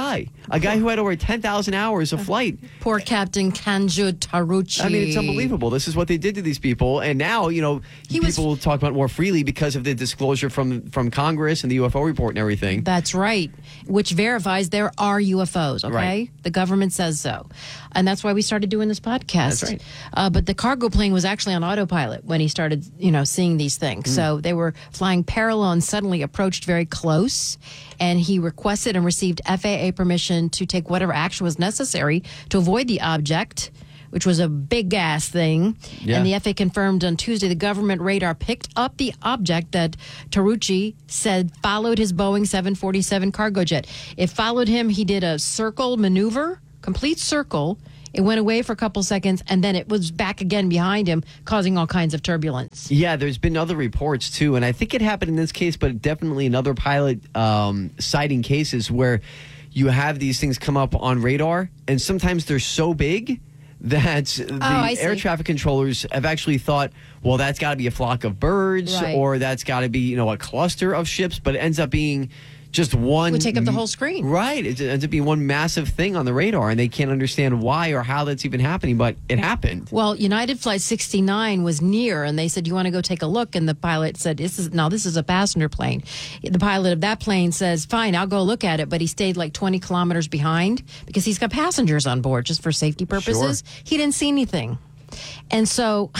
A guy who had over 10,000 hours of flight. Poor Captain Kanju Taruchi. I mean, it's unbelievable. This is what they did to these people. And now, people talk about it more freely because of the disclosure from Congress and the UFO report and everything. That's right, which verifies there are UFOs, okay? Right. The government says so. And that's why we started doing this podcast. That's right. But the cargo plane was actually on autopilot when he started, seeing these things. So they were flying parallel and suddenly approached very close. And he requested and received FAA permission to take whatever action was necessary to avoid the object, which was a big-ass thing. Yeah. And the FAA confirmed on Tuesday the government radar picked up the object that Taruchi said followed his Boeing 747 cargo jet. It followed him. He did a circle maneuver, complete circle. It went away for a couple seconds, and then it was back again behind him, causing all kinds of turbulence. Yeah, there's been other reports, too, and I think it happened in this case, but definitely in other pilot sighting cases where you have these things come up on radar, and sometimes they're so big that the air traffic controllers have actually thought, well, that's got to be a flock of birds, Right. or that's got to be, a cluster of ships, but it ends up being just one. Would take up the whole screen. Right. It ends up being one massive thing on the radar, and they can't understand why or how that's even happening, but it happened. Well, United Flight 69 was near, and they said, you want to go take a look? And the pilot said, this is a passenger plane. The pilot of that plane says, fine, I'll go look at it, but he stayed like 20 kilometers behind because he's got passengers on board just for safety purposes. Sure. He didn't see anything. And so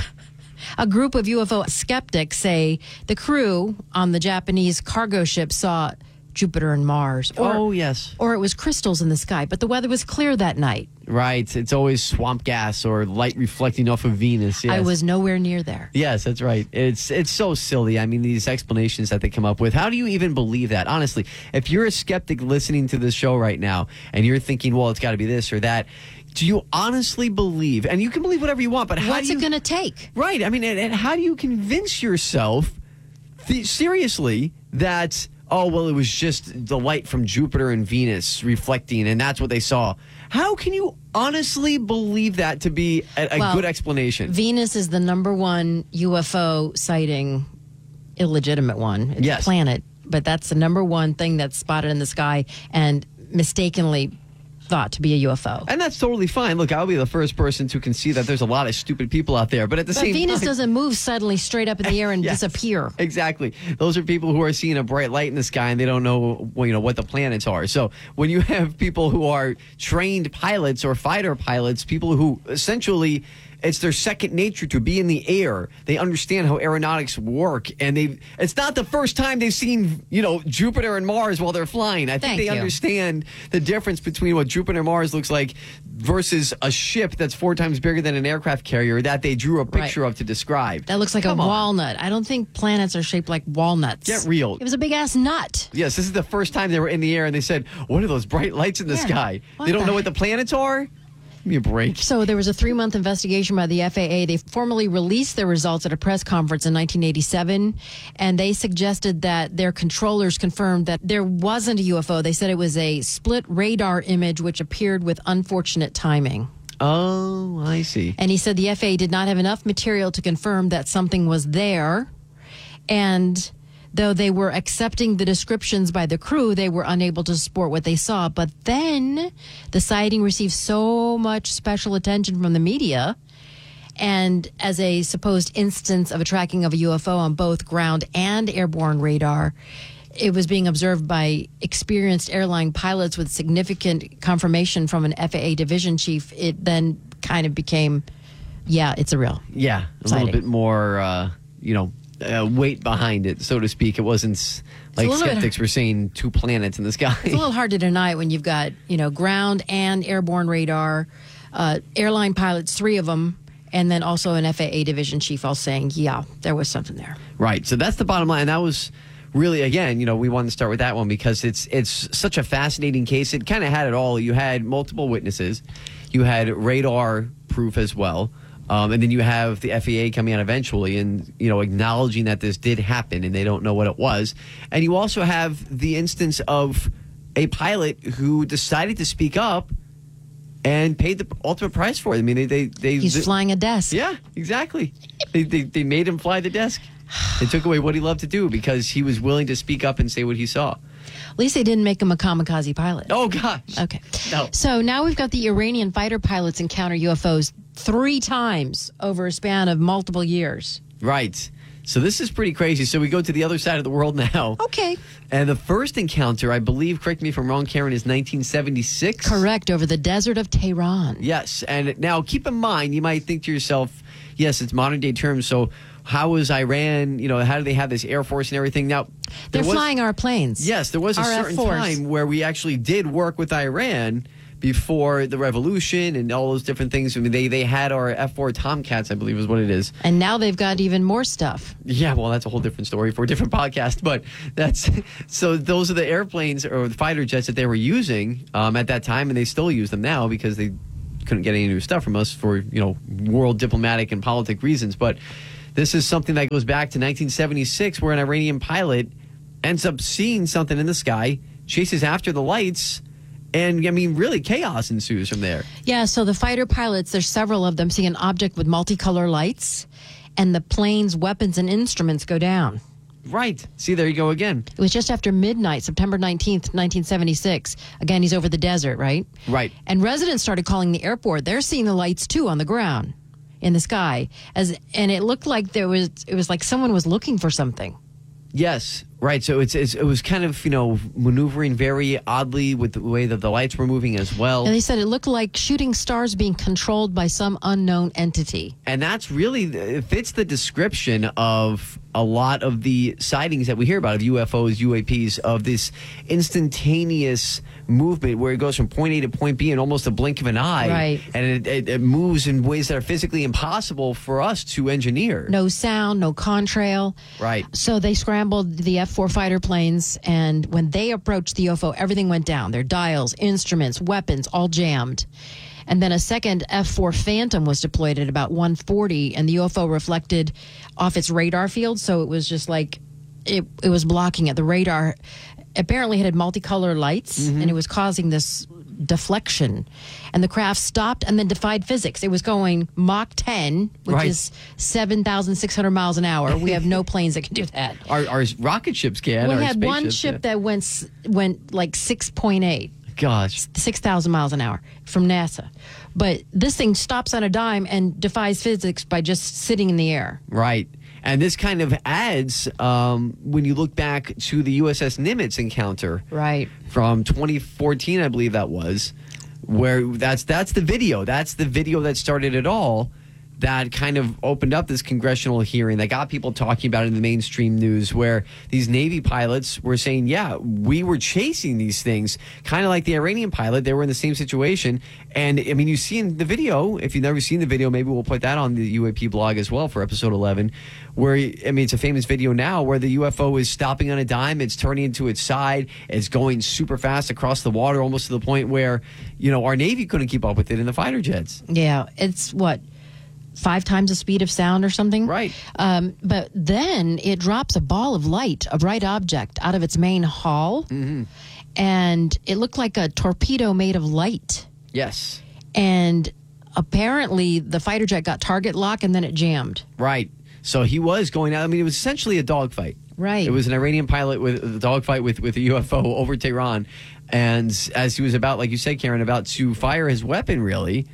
a group of UFO skeptics say the crew on the Japanese cargo ship saw Jupiter and Mars. Yes. Or it was crystals in the sky, but the weather was clear that night. Right. It's always swamp gas or light reflecting off of Venus. Yes. I was nowhere near there. Yes, that's right. It's so silly. I mean, these explanations that they come up with. How do you even believe that? Honestly, if you're a skeptic listening to this show right now and you're thinking, well, it's got to be this or that, do you honestly believe, and you can believe whatever you want, but how What's it going to take? Right. I mean, and how do you convince yourself, seriously, that, oh, well, it was just the light from Jupiter and Venus reflecting, and that's what they saw? How can you honestly believe that to be a good explanation? Venus is the number one UFO sighting, illegitimate one. It's Yes. a planet, but that's the number one thing that's spotted in the sky and mistakenly thought to be a UFO. And that's totally fine. Look, I'll be the first person to concede that there's a lot of stupid people out there. But at the But same Venus time, doesn't move suddenly straight up in the air and Yes, disappear. Exactly. Those are people who are seeing a bright light in the sky and they don't know, what the planets are. So when you have people who are trained pilots or fighter pilots, people who essentially it's their second nature to be in the air. They understand how aeronautics work, and it's not the first time they've seen, Jupiter and Mars while they're flying. I think Thank they you. understand the difference between what Jupiter and Mars looks like versus a ship that's 4 times bigger than an aircraft carrier that they drew a picture of to describe. That looks like Come a on. walnut. I don't think planets are shaped like walnuts. Get real. It was a big ass nut. Yes, this is the first time they were in the air and they said, what are those bright lights in the Yeah. sky? What They don't the know what the planets are? Give me a break. So there was a 3-month investigation by the FAA. They formally released their results at a press conference in 1987, and they suggested that their controllers confirmed that there wasn't a UFO. They said it was a split radar image which appeared with unfortunate timing. Oh, I see. And he said the FAA did not have enough material to confirm that something was there, and though they were accepting the descriptions by the crew, they were unable to support what they saw. But then the sighting received so much special attention from the media, and as a supposed instance of a tracking of a UFO on both ground and airborne radar, it was being observed by experienced airline pilots with significant confirmation from an FAA division chief. It then kind of became, yeah, it's a real. Yeah, a sighting. little bit more, weight behind it, so to speak. It wasn't like a little bit- skeptics were saying 2 planets in the sky. It's a little hard to deny when you've got, ground and airborne radar, airline pilots, 3 of them, and then also an FAA division chief all saying, yeah, there was something there. Right. So that's the bottom line. And that was really, again, we wanted to start with that one because it's such a fascinating case. It kind of had it all. You had multiple witnesses. You had radar proof as well. And then you have the FAA coming out eventually and, acknowledging that this did happen and they don't know what it was. And you also have the instance of a pilot who decided to speak up and paid the ultimate price for it. I mean, He's flying a desk. Yeah, exactly. they made him fly the desk. They took away what he loved to do because he was willing to speak up and say what he saw. At least they didn't make him a kamikaze pilot. Oh, gosh. Okay. No. So now we've got the Iranian fighter pilots encounter UFOs 3 times over a span of multiple years. Right. So this is pretty crazy. So we go to the other side of the world now. Okay. And the first encounter, I believe, correct me if I'm wrong, Karen, is 1976. Correct, over the desert of Tehran. Yes. And now keep in mind, you might think to yourself, yes, it's modern day terms. So how is Iran, how do they have this Air Force and everything? Now, they're flying our planes. Yes, there was a certain time where we actually did work with Iran before the revolution and all those different things. I mean, they had our F-4 Tomcats, I believe is what it is. And now they've got even more stuff. Yeah, well, that's a whole different story for a different podcast. But so those are the airplanes or the fighter jets that they were using at that time, and they still use them now because they couldn't get any new stuff from us for, world diplomatic and politic reasons. But this is something that goes back to 1976 where an Iranian pilot ends up seeing something in the sky, chases after the lights, and, really chaos ensues from there. Yeah, so the fighter pilots, there's several of them, see an object with multicolor lights, and the plane's weapons and instruments go down. Right. See, there you go again. It was just after midnight, September 19th, 1976. Again, he's over the desert, right? Right. And residents started calling the airport. They're seeing the lights, too, on the ground, in the sky. And it looked like it was like someone was looking for something. Yes, right. So it was kind of, maneuvering very oddly with the way that the lights were moving as well. And they said it looked like shooting stars being controlled by some unknown entity. And that's really, it fits the description of a lot of the sightings that we hear about of UFOs, UAPs, of this instantaneous movement where it goes from point A to point B in almost a blink of an eye. Right. And it moves in ways that are physically impossible for us to engineer. No sound, no contrail. Right. So they scrambled the F-4 fighter planes, and when they approached the UFO, everything went down. Their dials, instruments, weapons, all jammed. And then a second F-4 Phantom was deployed at about 1:40, and the UFO reflected off its radar field, so it was just like it was blocking it. The radar apparently had multicolor lights, and it was causing this deflection. And the craft stopped and then defied physics. It was going Mach 10, which is 7,600 miles an hour. We have no planes that can do that. Our rocket ships can. We had one ship that went like 6.8. Gosh. 6,000 miles an hour from NASA. But this thing stops on a dime and defies physics by just sitting in the air. Right. And this kind of adds, when you look back to the USS Nimitz encounter. Right. From 2014, I believe that was, where that's the video. That's the video that started it all. That kind of opened up this congressional hearing that got people talking about it in the mainstream news, where these Navy pilots were saying, yeah, we were chasing these things, kind of like the Iranian pilot. They were in the same situation. And, you see in the video, if you've never seen the video, maybe we'll put that on the UAP blog as well for episode 11, where, it's a famous video now where the UFO is stopping on a dime. It's turning into its side. It's going super fast across the water, almost to the point where, our Navy couldn't keep up with it in the fighter jets. Yeah, it's what? 5 times the speed of sound or something? Right. But then it drops a ball of light, a bright object, out of its main hull. Mm-hmm. And it looked like a torpedo made of light. Yes. And apparently the fighter jet got target lock and then it jammed. Right. So he was going out. It was essentially a dogfight. Right. It was an Iranian pilot with a dogfight with a UFO over Tehran. And as he was about, like you said, Karen, about to fire his weapon, really,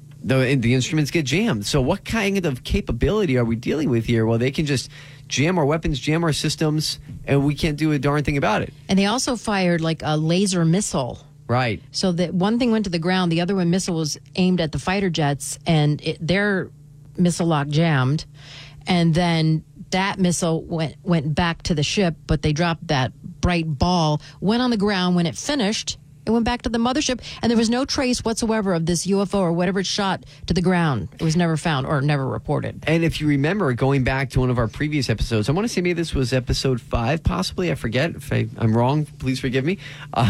the instruments get jammed. So what kind of capability are we dealing with here? Well, they can just jam our weapons, jam our systems, and we can't do a darn thing about it. And they also fired like a laser missile. Right. So that one thing went to the ground, the other one missile was aimed at the fighter jets, and their missile lock jammed. And then that missile went back to the ship, but they dropped that bright ball, went on the ground. When it finished, it went back to the mothership, and there was no trace whatsoever of this UFO or whatever it shot to the ground. It was never found or never reported. And if you remember, going back to one of our previous episodes, I want to say maybe this was episode 5, possibly. I forget. If I'm wrong, please forgive me.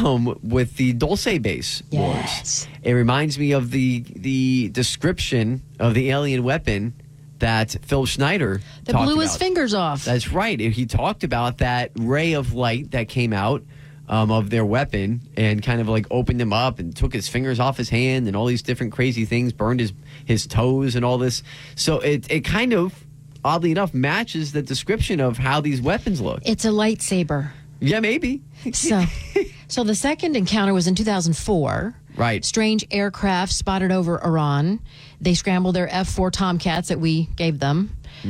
With the Dulce base wars. It reminds me of the description of the alien weapon that Phil Schneider that blew his fingers off. That's right. He talked about that ray of light that came out of their weapon and kind of like opened him up and took his fingers off his hand and all these different crazy things, burned his toes and all this. So it kind of, oddly enough, matches the description of how these weapons look. It's a lightsaber. Yeah, maybe. So the second encounter was in 2004. Right. Strange aircraft spotted over Iran. They scrambled their F-4 Tomcats that we gave them.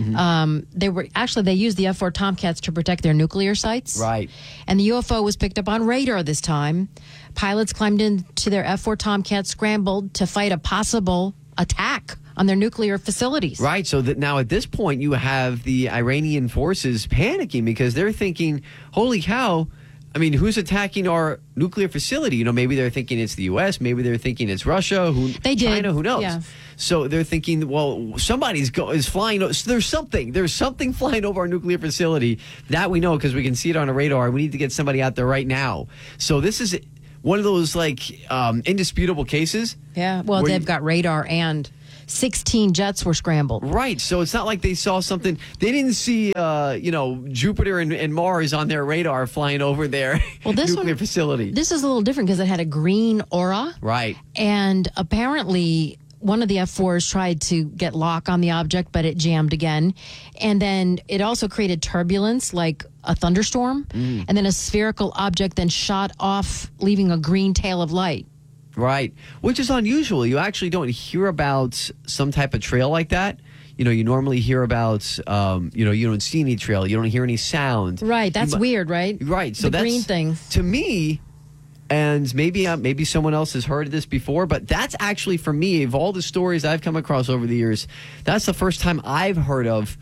They used the F-4 Tomcats to protect their nuclear sites. Right. And the UFO was picked up on radar this time. Pilots climbed into their F-4 Tomcats, scrambled to fight a possible attack on their nuclear facilities. Right. So that now at this point, you have the Iranian forces panicking because they're thinking, holy cow, I mean, who's attacking our nuclear facility? You know, maybe they're thinking it's the U.S., maybe they're thinking it's Russia, China, who knows? Yeah. So they're thinking, well, somebody's is flying. So there's something flying over our nuclear facility that we know because we can see it on a radar. We need to get somebody out there right now. So this is one of those indisputable cases. Yeah. Well, they've got radar and 16 jets were scrambled. Right. So it's not like they saw something. They didn't see, Jupiter and Mars on their radar flying over their nuclear facility. This is a little different because it had a green aura. Right. And apparently one of the F-4s tried to get lock on the object, but it jammed again. And then it also created turbulence like a thunderstorm. And then a spherical object then shot off, leaving a green tail of light. Right, which is unusual. You actually don't hear about some type of trail like that. You know, you normally hear about, you don't see any trail. You don't hear any sound. Right, that's weird, right? Right. So the green thing. To me, and maybe someone else has heard of this before, but that's actually, for me, of all the stories I've come across over the years, that's the first time I've heard of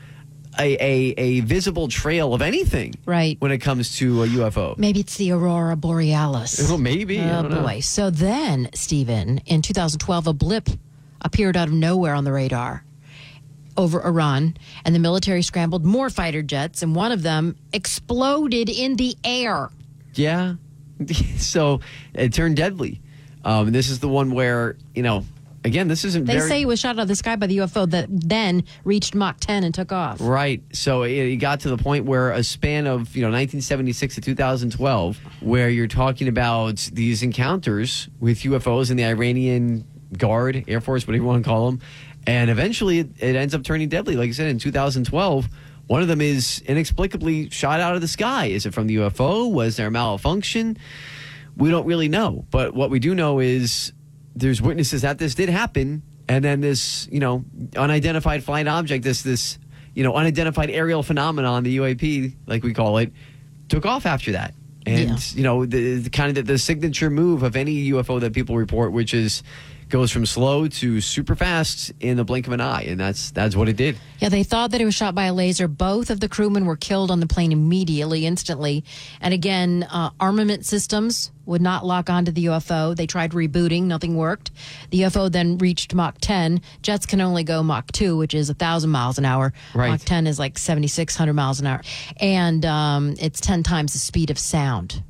a visible trail of anything. Right. When it comes to a UFO. Maybe it's the Aurora Borealis. Well, maybe. I don't know. Boy. So then, Stephen, in 2012, a blip appeared out of nowhere on the radar over Iran, and the military scrambled more fighter jets, and one of them exploded in the air. Yeah. So it turned deadly. This is the one where, again, this isn't They say it was shot out of the sky by the UFO that then reached Mach 10 and took off. Right. So it got to the point where a span of, 1976 to 2012, where you're talking about these encounters with UFOs and the Iranian Guard, Air Force, whatever you want to call them. And eventually it ends up turning deadly. Like I said, in 2012, one of them is inexplicably shot out of the sky. Is it from the UFO? Was there a malfunction? We don't really know. But what we do know is there's witnesses that this did happen, and then this, unidentified flying object, this unidentified aerial phenomenon, the UAP, like we call it, took off after that. And, the kind of the signature move of any UFO that people report, which is goes from slow to super fast in the blink of an eye, and that's what it did. Yeah, they thought that it was shot by a laser. Both of the crewmen were killed on the plane instantly. And again, armament systems would not lock onto the UFO. They tried rebooting, nothing worked. The UFO then reached Mach 10. Jets can only go Mach 2, which is 1,000 miles an hour. Right. Mach 10 is like 7,600 miles an hour. And it's 10 times the speed of sound.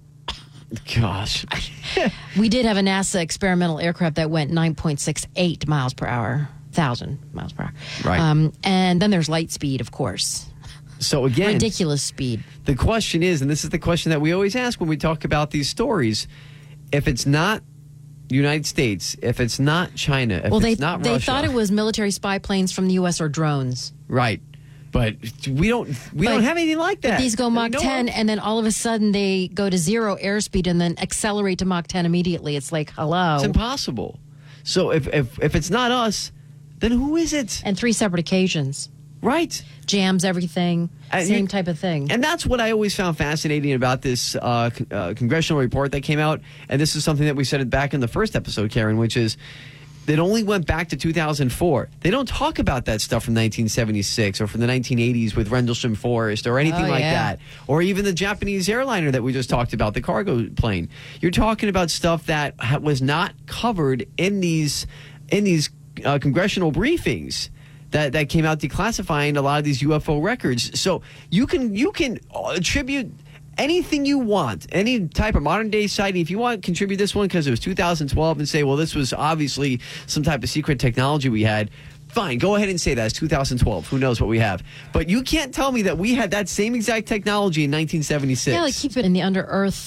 Gosh. We did have a NASA experimental aircraft that went 9.68 miles per hour, 1,000 miles per hour. Right. And then there's light speed, of course. So again, ridiculous speed. The question is, and this is the question that we always ask when we talk about these stories, if it's not the United States, if it's not China, if it's not Russia. They thought it was military spy planes from the U.S. or drones. Right. But we don't have anything like that. But these go Mach 10, and then all of a sudden they go to zero airspeed and then accelerate to Mach 10 immediately. It's like, hello. It's impossible. So if it's not us, then who is it? And 3 separate occasions. Right. Jams everything. Same type of thing. And that's what I always found fascinating about this congressional report that came out. And this is something that we said back in the first episode, Karen, which is it only went back to 2004. They don't talk about that stuff from 1976 or from the 1980s with Rendlesham Forest or anything like that. Or even the Japanese airliner that we just talked about, the cargo plane. You're talking about stuff that was not covered in these congressional briefings that came out declassifying a lot of these UFO records. So you can attribute anything you want, any type of modern day sighting. If you want to contribute this one because it was 2012 and say, well, this was obviously some type of secret technology we had, fine, go ahead and say that. It's 2012. Who knows what we have? But you can't tell me that we had that same exact technology in 1976. Yeah, like keep it in the under earth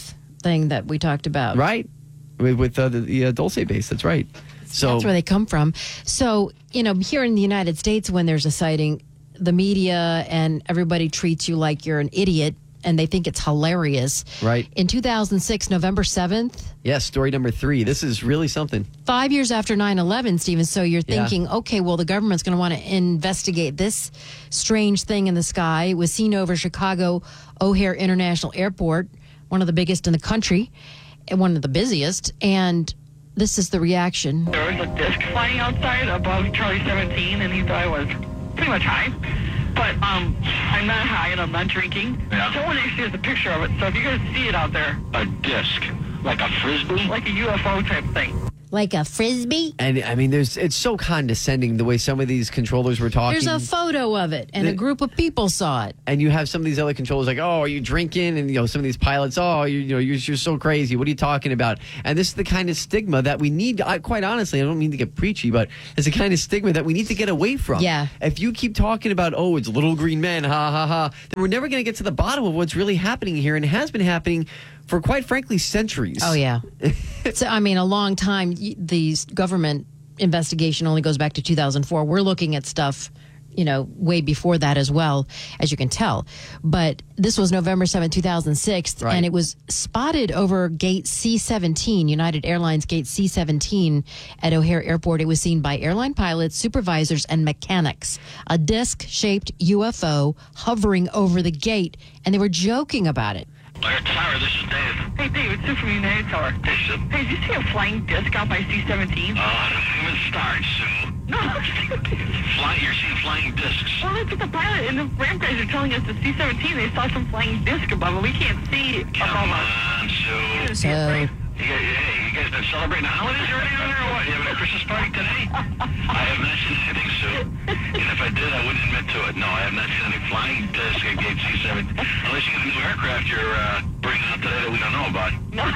thing that we talked about. Right. With the Dulce base. That's right. So that's where they come from. So, here in the United States, when there's a sighting, the media and everybody treats you like you're an idiot and they think it's hilarious. Right. In 2006, November 7th. Yes, story number 3. This is really something. 5 years after 9/11, Stephen. So you're thinking, okay, well, the government's going to want to investigate this strange thing in the sky. It was seen over Chicago O'Hare International Airport, one of the biggest in the country, and one of the busiest. And this is the reaction. There was a disc flying outside above Charlie 17, and he thought it was pretty much high. But I'm not high and I'm not drinking. Yeah. Someone actually has a picture of it. So if you guys see it out there. A disc? Like a frisbee? Like a UFO type thing. Like a frisbee? And I mean, it's so condescending the way some of these controllers were talking. There's a photo of it, and a group of people saw it. And you have some of these other controllers like, oh, are you drinking? And some of these pilots, oh, you're so crazy. What are you talking about? And this is the kind of stigma that we need. Quite honestly, I don't mean to get preachy, but it's the kind of stigma that we need to get away from. Yeah. If you keep talking about, oh, it's little green men, ha ha ha, then we're never going to get to the bottom of what's really happening here, and it has been happening for, quite frankly, centuries. Oh, yeah. So, I mean, a long time. The government investigation only goes back to 2004. We're looking at stuff, way before that as well, as you can tell. But this was November 7, 2006, right. And it was spotted over gate C-17, United Airlines gate C-17 at O'Hare Airport. It was seen by airline pilots, supervisors, and mechanics. A disc-shaped UFO hovering over the gate, and they were joking about it. United Tower, this is Dave. Hey, Dave, it's Sue from United Tower. Hey, Sue. Hey, did you see a flying disc out by C-17? Don't even start, Sue. No, You're seeing flying discs. Well, that's what the pilot and the ramp guys are telling us. The C-17, they saw some flying disc above it. We can't see above us. Come on, Sue. So, You guys been celebrating the holidays already over there, or what? You having a Christmas party today? I have not seen anything, Sue. And if I did, I wouldn't admit to it. No, I have not seen any flying disc at gate C-17. Unless you got a new aircraft you're bringing out today that we don't know about.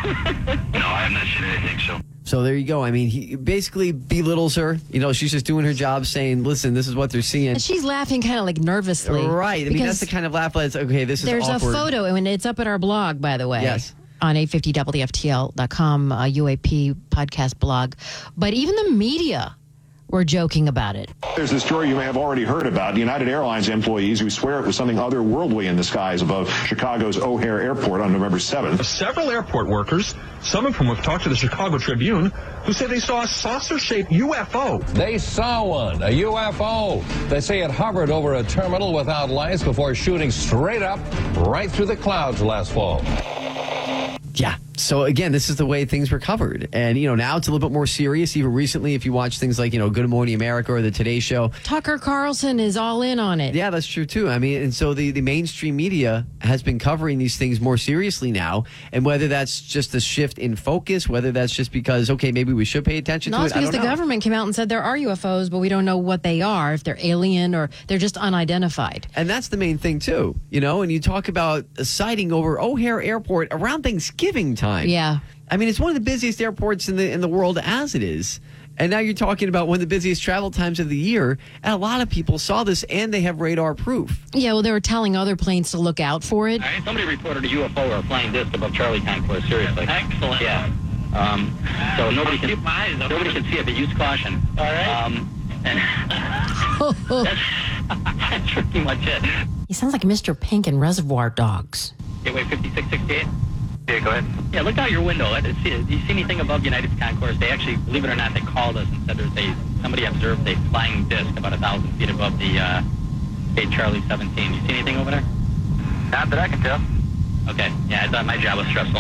No, I have not seen anything, Sue. So there you go. I mean, he basically belittles her. She's just doing her job saying, listen, this is what they're seeing. and she's laughing kind of like nervously. Right. I mean, that's the kind of laugh that's, okay, this is There's awkward. a photo, and it's up at our blog, by the way. Yes. On 850WFTL.com, UAP podcast blog. But even the media were joking about it. There's this story you may have already heard about. United Airlines employees who swear it was something otherworldly in the skies above Chicago's O'Hare Airport on November 7th. Several airport workers, some of whom have talked to the Chicago Tribune, who say they saw a saucer-shaped UFO. They saw one, a UFO. They say it hovered over a terminal without lights before shooting straight up right through the clouds last fall. Yeah. So again, this is the way things were covered. And, now it's a little bit more serious. Even recently, if you watch things like, Good Morning America or the Today Show. Tucker Carlson is all in on it. Yeah, that's true, too. I mean, and so the mainstream media has been covering these things more seriously now. And whether that's just a shift in focus, whether that's just because, okay, maybe we should pay attention to it, it's because the government came out and said there are UFOs, but we don't know what they are, if they're alien or they're just unidentified. And that's the main thing, too. And you talk about a sighting over O'Hare Airport around Thanksgiving time. Yeah. I mean, it's one of the busiest airports in the world as it is. And now you're talking about one of the busiest travel times of the year. And a lot of people saw this, and they have radar proof. Yeah, well, they were telling other planes to look out for it. Somebody reported a UFO or a flying disc above Charlie Concourse, seriously. Excellent. Yeah. So nobody can see it, but use caution. All right. That's pretty much it. He sounds like Mr. Pink in Reservoir Dogs. Gateway 5668. Yeah, go ahead. Yeah, look out your window. Do you see anything above United's concourse? They actually, believe it or not, they called us and said somebody observed a flying disc about 1,000 feet above the gate Charlie 17. You see anything over there? Not that I can tell. Okay. Yeah, I thought my job was stressful.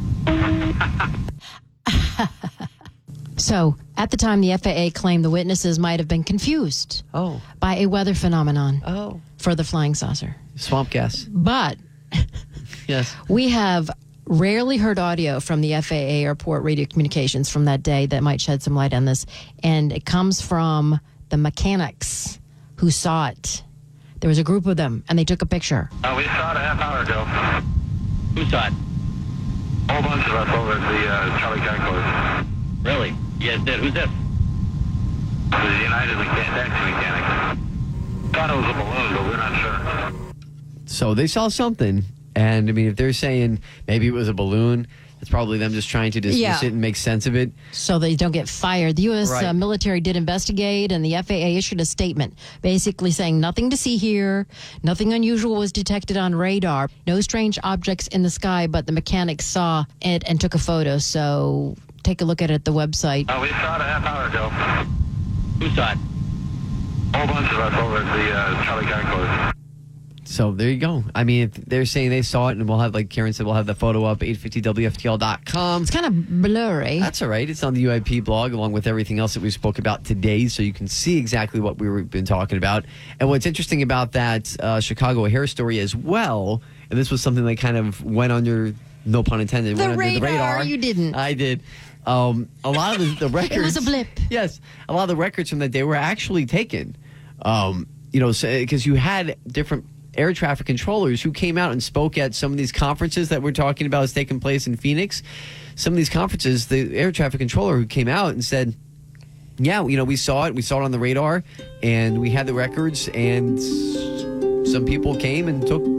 So, at the time, the FAA claimed the witnesses might have been confused by a weather phenomenon for the flying saucer. Swamp gas. But yes, we have rarely heard audio from the FAA Airport Radio Communications from that day that might shed some light on this. And it comes from the mechanics who saw it. There was a group of them, and they took a picture. We saw it a half hour ago. Who saw it? A whole bunch of us over at the Charlie Concourse. Really? You guys did? Who's this? The United taxi mechanic. Thought it was a balloon, but we're not sure. So they saw something. And, I mean, if they're saying maybe it was a balloon, It's probably them just trying to dismiss it and make sense of it. So they don't get fired. The U.S. military did investigate, and the FAA issued a statement basically saying nothing to see here, nothing unusual was detected on radar, no strange objects in the sky, but the mechanics saw it and took a photo. So take a look at it at the website. We saw it a half hour ago. Who saw it? A whole bunch of us over at the Charlie Concourse. So there you go. I mean, if they're saying they saw it, and we'll have, like Karen said, we'll have the photo up, 850WFTL.com. It's kind of blurry. That's all right. It's on the UIP blog, along with everything else that we spoke about today, so you can see exactly what we've been talking about. And what's interesting about that Chicago O'Hare story as well, and this was something that kind of went under, no pun intended, went under the radar. You didn't. I did. A lot of the records. It was a blip. Yes. A lot of the records from that day were actually taken. Because you had different air traffic controllers who came out and spoke at some of these conferences that we're talking about is taking place in Phoenix. Some of these conferences, the air traffic controller who came out and said, yeah, we saw it on the radar, and we had the records, and some people came and took